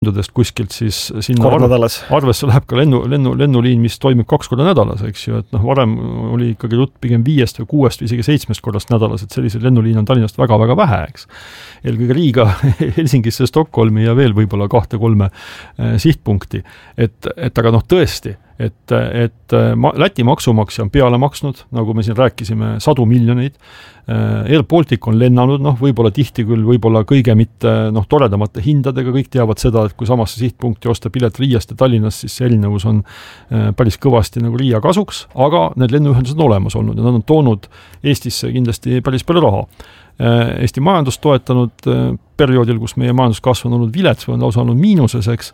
kuskilt siis sinna arvesse läheb ka lennuliin, mis toimib 2 korda nädalas, eks ju, et varem oli ikkagi jutt pigem 5 või 6 või isegi 7 korrast nädalas, et selliseid lennuliin on Tallinnast väga-väga vähe, eks. Eelkõige Riiga, Helsingisse, Stockholmi ja veel võib-olla 2-3 sihtpunkti. Et aga tõesti, et Läti maksumaksja on peale maksnud, nagu me siin rääkisime, 100 miljoneid. Air Baltic on lennanud, võib-olla tihti küll, võib-olla kõige mitte toredamate hindadega, kõik teavad seda, et kui samasse sihtpunkti osta pilet Riiast ja Tallinnast, siis see erinevus on päris kõvasti nagu Riia kasuks, aga need lennuühendused on olemas olnud ja nad on toonud Eestisse kindlasti päris palju raha. Eesti majandust toetanud perioodil, kus meie majanduskasv on olnud vilets või on lausa olnud miinuses, eks.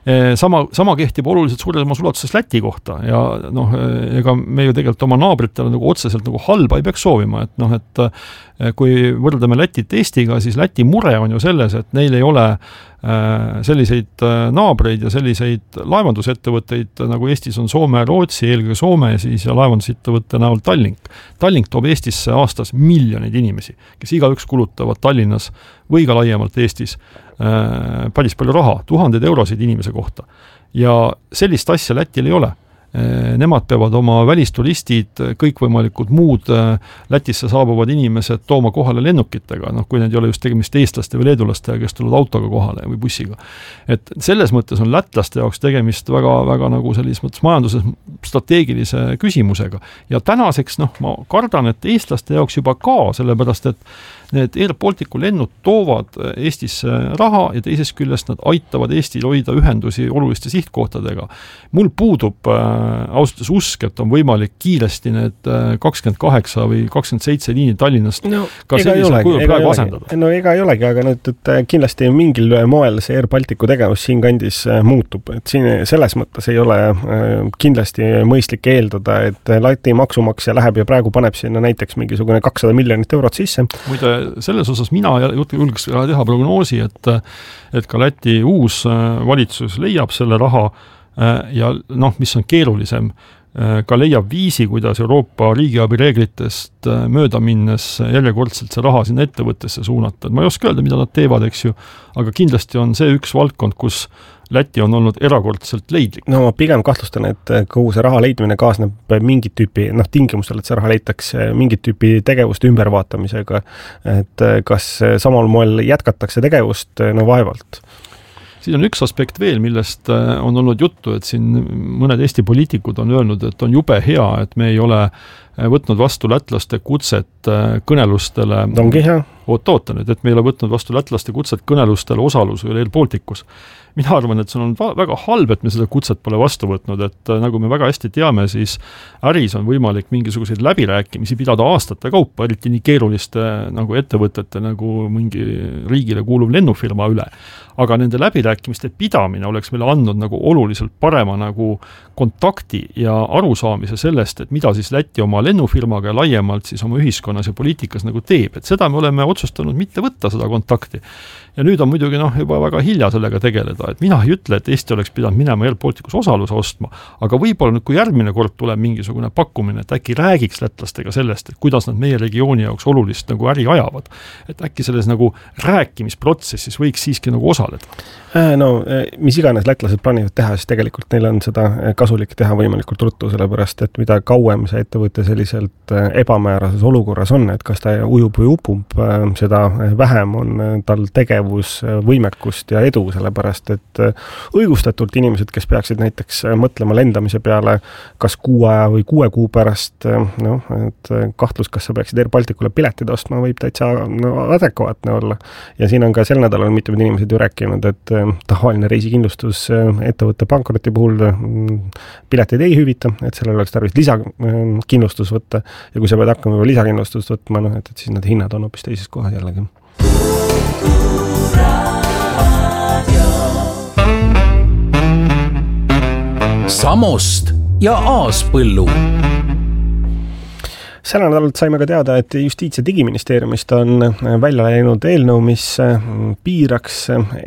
Sama kehtib oluliselt suuremas ulatuses Läti kohta ja ega me ju tegelikult oma naabritele nagu otseselt nagu halba ei peaks soovima, et kui võrdleme Lätit Eestiga, siis Läti mure on ju selles, et neil ei ole selliseid naabreid ja selliseid laevandusettevõtteid, nagu Eestis on Soome ja Rootsi, eelkõige Soome siis ja laevandusettevõtte näol Tallink. Tallink toob Eestisse aastas miljoneid inimesi, kes igaüks kulutavad Tallinnas või ka laiemalt Eestis päris palju raha, 1000 eurosid inimese kohta. Ja sellist asja Lätil ei ole. Nemad peavad oma välisturistid, kõikvõimalikud muud Lätisse saabuvad inimesed tooma kohale lennukitega, kui need ei ole just tegemist eestlaste või leedulastega, kes tulevad autoga kohale või bussiga. Et selles mõttes on lätlaste jaoks tegemist väga, väga nagu selles mõttes majanduses strateegilise küsimusega. Ja tänaseks, ma kardan, et eestlaste jaoks juba ka, sellepärast, et need Air Balticu lennud toovad Eestisse raha ja teisest küljest nad aitavad Eestil hoida ühendusi oluliste sihtkohtadega. Mul puudub ausalt usk, et on võimalik kiiresti need 28 või 27 liini Tallinnast ka sellisel kujul praegu asendada. No ega ei olegi, aga nüüd, et kindlasti mingil moel see Air Balticu tegevus siin kandis muutub. Et siin selles mõttes ei ole kindlasti mõistlik eeldada, et Läti maksumaksja läheb ja praegu paneb sinna näiteks mingisugune 200 miljonit eurot sisse. Muide, selles osas mina julgeks teha prognoosi, et ka Läti uus valitsus leiab selle raha ja mis on keerulisem, ka leiab viisi, kuidas Euroopa riigiabi reeglitest mööda minnes järjekordselt see raha sinna ettevõttesse suunata. Ma ei oska öelda, mida nad teevad, eks ju, aga kindlasti on see üks valdkond, kus Läti on olnud erakordselt leidlik. No ma pigem kahtlustan, et kogu see raha leidmine kaasneb mingit tüüpi, tingimustel, et see raha leitakse mingit tüüpi tegevuste ümbervaatamisega, et kas samal moel jätkatakse tegevust, vaevalt. Siin on üks aspekt veel, millest on olnud juttu, et siin mõned Eesti poliitikud on öelnud, et on jube hea, et me ei ole võtnud vastu lätlaste kutset kõnelustele. Ongi hea. Oota nüüd, et me ei ole võtnud vastu lätlaste kutset kõnelustele osalusel Air Balticus. Mina arvan, et see on väga halb, et me seda kutset pole vastu võtnud, et nagu me väga hästi teame, siis äris on võimalik mingisuguseid läbirääkimisi pidada aastate kaupa, eriti nii keeruliste nagu ettevõtete nagu mingi riigile kuuluv lennufirma üle. Aga nende läbirääkimiste pidamine oleks meile andnud nagu oluliselt parema nagu kontakti ja arusaamise sellest, et mida siis Läti oma lennufirmaga ja laiemalt siis oma ühiskonnas ja poliitikas nagu teeb. Et seda me oleme otsustanud mitte võtta seda kontakti. Ja nüüd on muidugi juba väga hilja sellega tegeleda, et mina ei ütle, et Eesti oleks pidanud minema Air Balticus osaluse ostma, aga võib-olla nüüd, kui järgmine kord tuleb mingisugune pakkumine, et äkki räägiks lätlastega sellest, et kuidas nad meie regiooni jaoks olulist nagu äri ajavad, et äkki selles nagu rääkimisprotsessis võiks siiski nagu osaleda. Mis iganes lätlased plaanivad teha, siis tegelikult neil on seda kasulik teha võimalikult ruttu, sellepärast, et mida kauem see ettevõte selliselt ebamäärases olukorras on, et kas ta ujub või upub, seda vähem on tal tegevusvõimekust ja edu, sellepärast, et õigustatult inimesed, kes peaksid näiteks mõtlema lendamise peale kas 6 või 6 kuu pärast, et kahtlus, kas sa peaksid Air Balticule piletid ostma, võib täitsa adekvaatne olla. Ja siin on ka sel nädalal mitmed inimesed ju rääkinud, et tavaline reisikindlustus ettevõtte pankroti puhul piletid ei hüvita, et sellel oleks tarvis lisakindlustus võtta ja kui sa pead hakkama juba lisakindlustust võtma, et siis need hinnad on hoopis teises kohas jällegi. Samost ja Aaspõllu. Selle nädalalt saime ka teada, et Justiits- ja Digiministeeriumist on välja läinud eelnõu, mis piiraks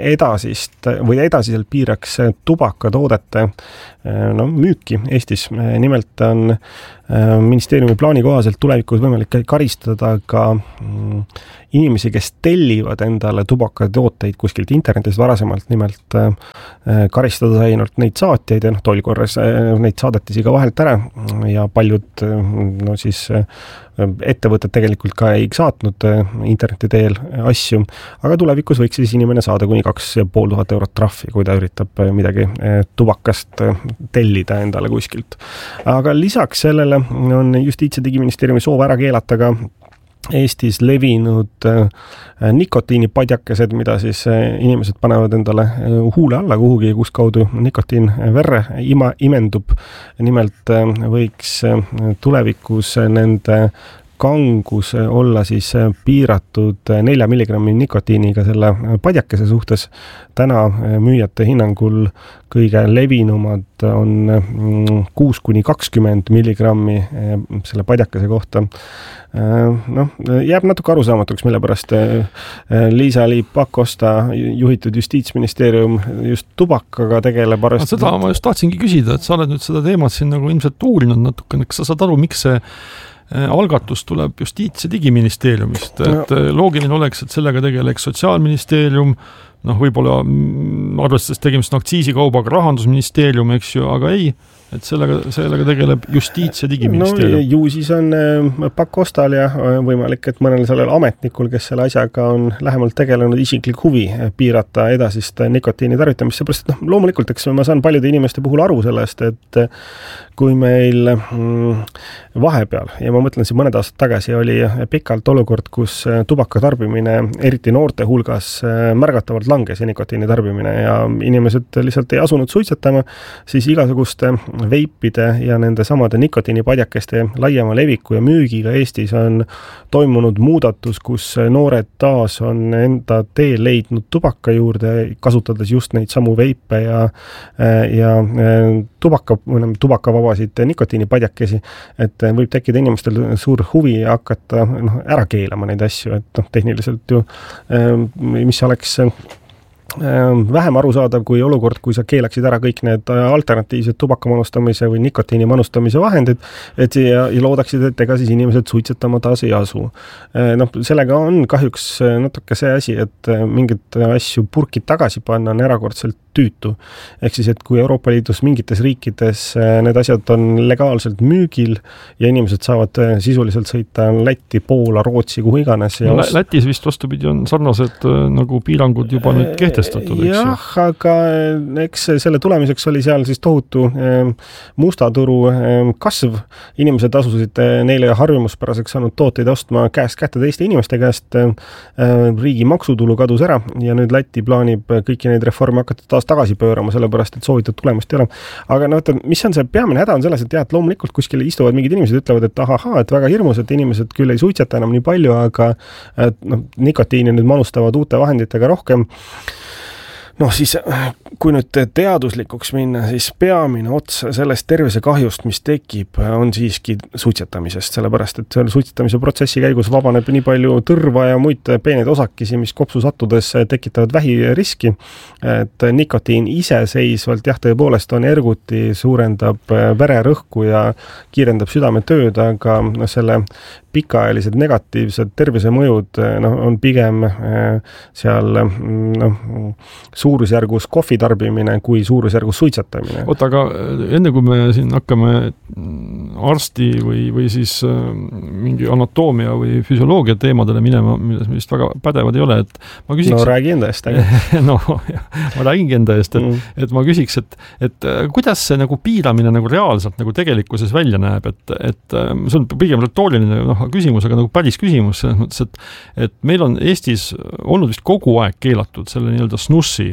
edasiselt piiraks tubakatoodete müüki Eestis. Nimelt on ministeeriumi plaani kohaselt tulevikus võimalik karistada ka inimesi, kes tellivad endale tubakatooteid kuskilt internetis varasemalt, nimelt karistada sai ainult neid saatjaid ja tol korras neid saadetisi ka vahelt ära ja paljud ettevõtted tegelikult ka ei saatnud interneti teel asju, aga tulevikus võiks siis inimene saada kuni 2500 eurot trahvi, kui ta üritab midagi tubakast tellida endale kuskilt. Aga lisaks sellele on Justiits- ja Digiministeeriumi soov ära keelata ka Eestis levinud nikotiinipadjakesed, mida siis inimesed panevad endale huule alla kuhugi, kus kaudu nikotiin verre imendub. Nimelt võiks tulevikus nende kangus olla siis piiratud 4 milligrammi nikotiiniga selle padjakese suhtes. Täna müüjate hinnangul kõige levinumad on 6-20 milligrammi selle padjakese kohta. Jääb natuke arusaamatuks, mille pärast Liisa-Ly Pakosta juhitud Justiitsministeerium just tubakaga tegeleb. Seda ma just tahtsingi küsida, et sa oled nüüd seda teemat siin nagu ilmselt uurinud natukene, kas sa saad aru, miks see algatus tuleb Justiits- ja Digiministeeriumist, et loogiline oleks, et sellega tegeleks Sotsiaalministeerium, võib-olla arvestades tegemist aktsiisikaubaga Rahandusministeerium, eks ju, aga ei, et sellega tegeleb Justiits- ja Digiministeerium. Ju siis on Pakostal ja võimalik, et mõnel sellel ametnikul, kes selle asjaga on lähemalt tegelenud, isiklik huvi piirata edasist nikotiini tarvitamist, seepärast, loomulikult, eks ma saan paljude inimeste puhul aru sellest, et kui meil vahepeal, ja ma mõtlen siin mõned aastad tagasi, oli pikalt olukord, kus tubaka tarbimine, eriti noorte hulgas, märgatavalt langes ja nikotiini tarbimine ja inimesed lihtsalt ei asunud suitsetama, siis igasuguste veipide ja nende samade nikotiinipadjakeste laiema leviku ja müügiga Eestis on toimunud muudatus, kus noored taas on enda tee leidnud tubaka juurde, kasutades just neid samu veipe ja tubakavabasid nikotiinipadjakesi, et võib tekkida inimestel suur huvi hakata ära keelama neid asju, et tehniliselt ju, mis oleks vähem arusaadav kui olukord, kui sa keelaksid ära kõik need alternatiivsed tubaka manustamise või nikotiini manustamise vahendid, et ja loodaksid, et ega siis inimesed suitsetama taas ei asu. Sellega on kahjuks natuke see asi, et mingid asju purkid tagasi panna on erakordselt tüütu. Ehk siis, et kui Euroopa Liidus mingites riikides need asjad on legaalselt müügil ja inimesed saavad sisuliselt sõita Lätti, Poola, Rootsi, kuhu iganes. Ja Lätis vist vastupidi on sarnased nagu piirangud juba nüüd kehtestatud, eks ju? Jah, aga eks selle tulemiseks oli seal siis tohutu mustaturu kasv. Inimesed asusid neile harjumuspäraseks saanud tooteid ostma käest kätte teiste inimeste käest. Riigi maksutulu kadus ära ja nüüd Läti plaanib kõiki neid reforme hakata taas tagasi pöörama, sellepärast, et soovitud tulemust ei ole. Aga mis on see peamine häda on selles, et jah, et loomulikult kuskil istuvad mingid inimesed, ütlevad, et et väga hirmus, et inimesed küll ei suitseta enam nii palju, aga nikotiini nüüd manustavad uute vahenditega rohkem. Siis kui nüüd teaduslikuks minna, siis peamine ots sellest tervisekahjust, mis tekib, on siiski suitsetamisest, sellepärast, et selle suitsetamise protsessi käigus vabaneb nii palju tõrva ja muid peeneid osakesi, mis kopsu sattudes tekitavad vähiriski, et nikotiin iseseisvalt, jah, tõepoolest on erguti, suurendab vererõhku ja kiirendab südametööd, aga selle pikaajalised negatiivsed tervisemõjud on pigem seal suurusjärgus kohvi tarbimine kui suurusjärgus suitsetamine. Aga enne kui me siin hakkame arsti või siis mingi anatoomia või füsioloogia teemadele minema, milles me vist väga pädevad ei ole, et ma küsiks... räägi enda eest. Ma räägingi enda eest, et ma küsiks, et kuidas see nagu piiramine nagu reaalselt nagu tegelikkuses välja näeb, et see on pigem retooriline küsimus, aga nagu päris küsimus selles mõttes, et meil on Eestis olnud vist kogu aeg keelatud selle nii-öelda snussi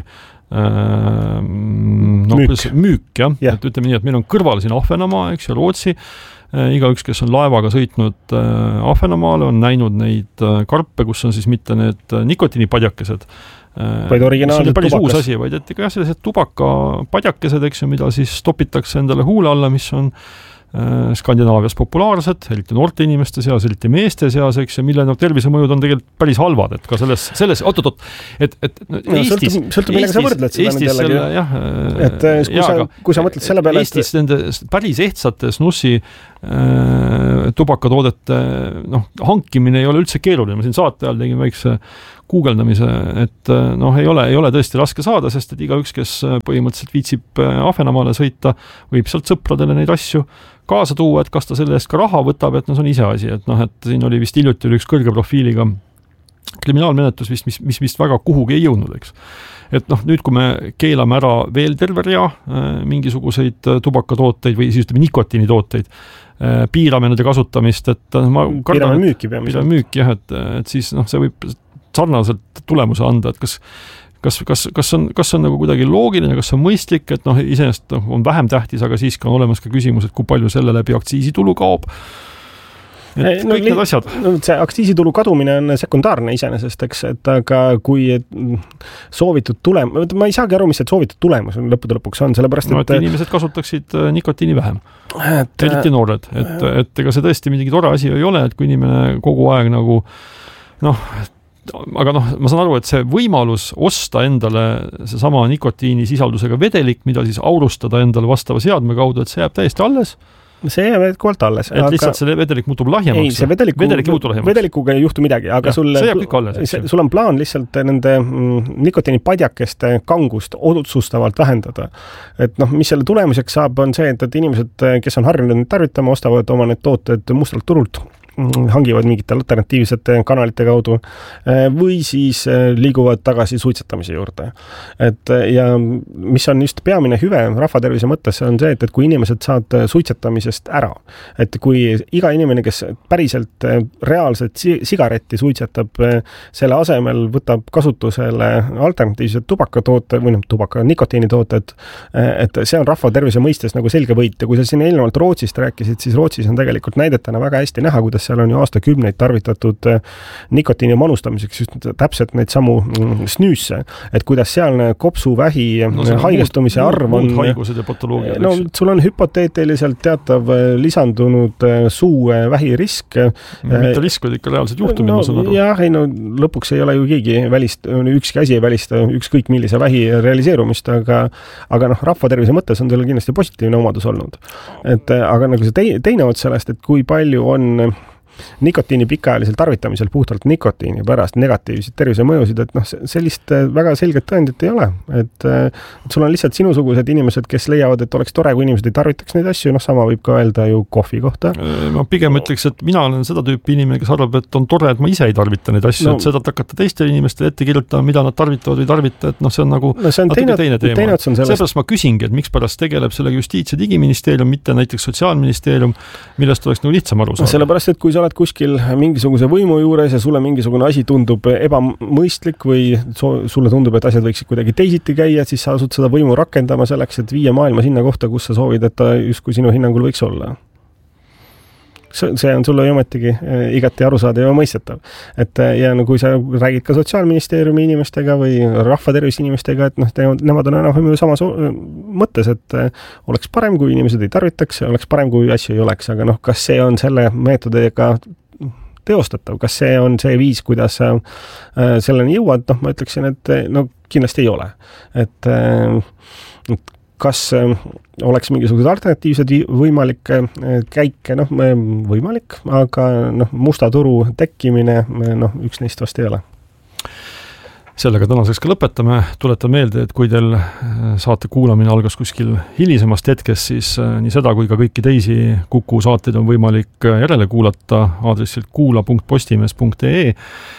müük, jah. Et ütleme nii, et meil on kõrval siin Ahvenamaa, eks ju, Rootsi, igaüks, kes on laevaga sõitnud Ahvenamaale, on näinud neid karpe, kus on siis mitte need nikotiinipadjakesed, vaid originaalsed tubakas. Uus asi, vaid et sellised tubakapadjakesed, eks ju, mida siis topitakse endale huule alla, mis on Skandinaavias populaarsed, eriti noorte inimeste seas, eriti meeste seas, eks, ja mille tervisemõjud on tegelikult päris halvad, et ka selles oot, et Eestis sõltub millega sa võrdled seda Eestis selle, jah, et kui sa mõtled selle peale, Eestis nende päris ehtsate snussi tubakatoodete hankimine ei ole üldse keeruline. Ma siin saate ajal tegin väikse guugeldamise, et ei ole tõesti raske saada, sest et igaüks, kes põhimõtteliselt viitsib Ahvenamaale sõita, võib sealt sõpradele neid asju kaasa tuua, et kas ta selle eest ka raha võtab, et see on ise asi, et et siin oli vist hiljuti üks kõrge profiiliga kriminaalmenetlus, mis vist väga kuhugi ei jõudnud, eks. Et nüüd, kui me keelame ära veel terve rea mingisuguseid tubakatooteid või siis ütleme nikotiinitooteid, piirame nende kasutamist, et piirame müüki, jah, et siis see võib sarnaselt tulemuse anda, et kas on nagu kuidagi loogiline, kas on mõistlik, et iseenesest on vähem tähtis, aga siiski on olemas ka küsimus, et kui palju selle läbi aktsiisitulu kaob. Et kõik need asjad. See aktsiisitulu kadumine on sekundaarne iseenesest, eks, et aga kui soovitud tulemus, ma ei saagi aru, mis see soovitud tulemus on lõppude lõpuks on, sellepärast, et inimesed kasutaksid nikotiini vähem. Eriti noored, et ega see tõesti mingi tore asi ei ole, et kui inimene kogu aeg nagu aga ma saan aru, et see võimalus osta endale seesama nikotiini sisaldusega vedelik, mida siis aurustada endale vastava seadme kaudu, et see jääb täiesti alles. See jääb koalt alles. Et lihtsalt see vedelik muutub lahjemaks. Ei, see vedelikuga ei juhtu midagi, aga sul on plaan lihtsalt nende nikotiinipadjakeste kangust otsustavalt vähendada. Et mis selle tulemuseks saab, on see, et inimesed, kes on harjunud tarvitama, ostavad oma need tooted mustalt turult, hangivad mingite alternatiivsete kanalite kaudu või siis liiguvad tagasi suitsetamise juurde. Ja mis on just peamine hüve rahvatervise mõttes, on see, et kui inimesed saad suitsetamisest ära, et kui iga inimene, kes päriselt reaalselt sigaretti suitsetab, selle asemel võtab kasutusele alternatiivsed tubakatoote või nikotiinitooted, et see on rahvatervise mõistes nagu selge võit. Ja kui sa siin eelnevalt Rootsist rääkisid, siis Rootsis on tegelikult näidetena väga hästi näha, kuidas seal on ju aastakümneid tarvitatud nikotiini manustamiseks just täpselt neid samu snüüsse, et kuidas sealne kopsuvähi haigestumise arv on haigused ja patoloogiad. Sul on hüpoteetiliselt teatav lisandunud suuvähi risk. Mitte risk, vaid ikka reaalselt juhtumid, ma saan aru. Jah, lõpuks ei ole ju keegi ükski asi ei välista ükskõik millise vähi realiseerumist, aga rahvatervise mõttes on sellel kindlasti positiivne omadus olnud. Aga nagu see teine ots sellest, et kui palju on nikotiini pikaajalisel tarvitamisel puhtalt nikotiini pärast negatiivseid tervisemõjusid, et sellist väga selget tõendit ei ole. Et sul on lihtsalt sinusugused inimesed, kes leiavad, et oleks tore, kui inimesed ei tarvitaks neid asju, sama võib ka öelda ju kohvi kohta. Ma pigem ütleks, et mina olen seda tüüpi inimene, kes arvab, et on tore, et ma ise ei tarvita neid asju, et seda hakata teistele inimestele ette kirjutama, mida nad tarvitavad või tarvita, et see on nagu natuke teine teema. Seepärast ma küsingi, et miks pärast tegeleb sellega Justiits- ja Digiministeerium, mitte näiteks Sotsiaalministeerium, millest oleks nagu lihtsam aru saada. Sellepärast, et kui sa oled kuskil mingisuguse võimu juures ja sulle mingisugune asi tundub ebamõistlik või sulle tundub, et asjad võiksid kuidagi teisiti käia, siis sa asud seda võimu rakendama selleks, et viia maailma sinna kohta, kus sa soovid, et ta justkui sinu hinnangul võiks olla. See on sulle ometigi igati arusaadav ja mõistetav. Ja kui sa räägid ka Sotsiaalministeeriumi inimestega või rahvatervise inimestega, et nemad on enam samas mõttes, et oleks parem, kui inimesed ei tarvitaks, oleks parem, kui asju ei oleks, aga kas see on selle meetodiga teostatav, kas see on see viis, kuidas sa selleni jõuad, ma ütleksin, et kindlasti ei ole. Kas oleks mingisugused alternatiivsed võimalikke käike, võimalik, aga musta turu tekkimine, üks neist vast ei ole. Sellega tänaseks ka lõpetame. Tuletan meelde, et kui teil saate kuulamine algas kuskil hilisemast hetkest, siis nii seda kui ka kõiki teisi Kuku saateid on võimalik järele kuulata aadressilt kuula.postimees.ee.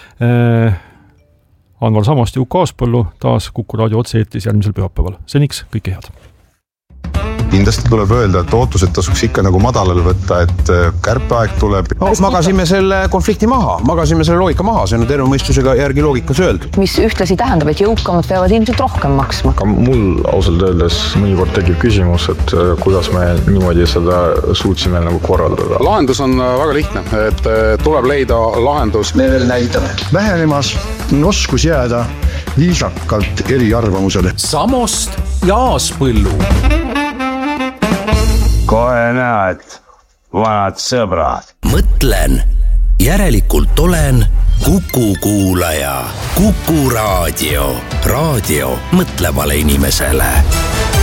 Anvar Samast ja Uku Aaspõllu taas Kuku raadio otse-eetris järgmisel pühapäeval. Seniks kõike head. Kindlasti tuleb öelda, et ootused tasuks ikka nagu madalal võtta, et kärpeaeg tuleb. Magasime selle konflikti maha, magasime selle loogika maha, see on terve mõistusega järgi loogikas öeldud. Mis ühtlasi tähendab, et jõukamad peavad ilmselt rohkem maksma. Aga mul ausalt öeldes mõnikord tekib küsimus, et kuidas me niimoodi seda suutsime nagu korraldada. Lahendus on väga lihtne, et tuleb leida lahendus. Me veel näitab vähenemas oskus jääda viisakalt eri arvamusele. Samost ja Aaspõllu. Kohe näed. vanad sõbrad. Mõtlen, järelikult olen Kuku kuulaja. Kuku raadio. Raadio mõtlevale inimesele.